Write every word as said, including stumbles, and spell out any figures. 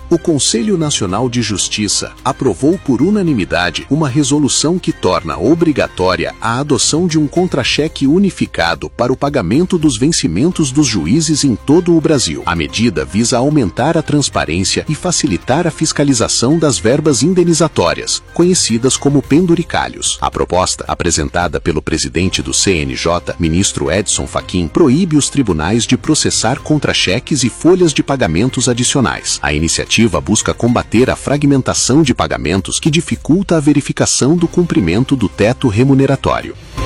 O Conselho Nacional de Justiça aprovou por unanimidade uma resolução que torna obrigatória a adoção de um contra-cheque unificado para o pagamento dos vencimentos dos juízes em todo o Brasil. A medida visa aumentar a transparência e facilitar a fiscalização das verbas indenizatórias, conhecidas como penduricalhos. A proposta, apresentada pelo presidente do C N J, ministro Edson Fachin, proíbe os tribunais de processar contra-cheques e folhas de pagamentos adicionais. A iniciativa busca combater a fragmentação de pagamentos que dificulta a verificação do cumprimento do teto remuneratório.